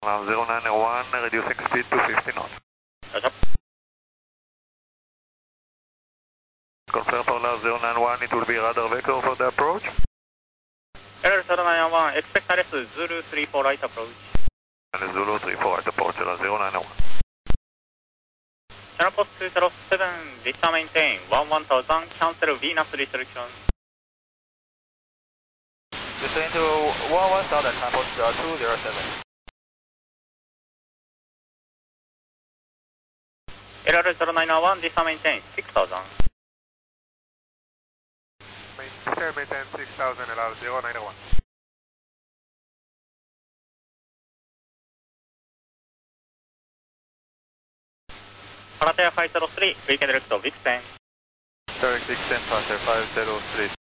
0901, reducing speed to 50 knots. Roger. Confirm for last 091, it will be radar vector for the approach. Error 0901, expect RS Zulu 34 right approach. And Zulu 34 right approach, 091. Channel post 207, vista maintain 11000, cancel Venus restriction. Descend to 11000, channel post 207. Error 0901, vista maintain 6000. Maintain 6000, allow 091. Paratea 503, weekend direct to Vixen. Direct Vixen, Paratea 503.